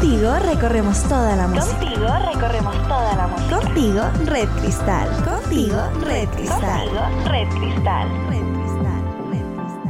Contigo recorremos toda la música. Contigo recorremos toda la música. Contigo, Red Cristal. Contigo, Red Cristal. Contigo, Red Cristal.